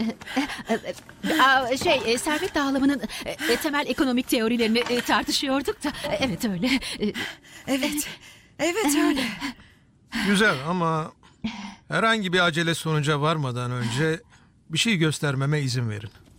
Servet dağılımının temel ekonomik teorilerini tartışıyorduk da. Evet öyle. Evet. Evet öyle. Güzel ama herhangi bir acele sonuca varmadan önce bir şey göstermeme izin verin.